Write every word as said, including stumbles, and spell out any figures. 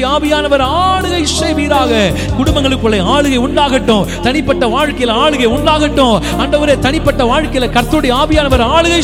கர்த்தருடைய ஆவியானவர் ஆளுகை செய்வீராக. குடும்பங்களுக்குள்ளே ஆளுகை உண்டாகட்டும், தனிப்பட்ட வாழ்க்கையில் ஆளுகை உண்டாகட்டும். ஆண்டவரே, தனிப்பட்ட வாழ்க்கையில கர்த்தருடைய ஆவியானவர் ஆளுகை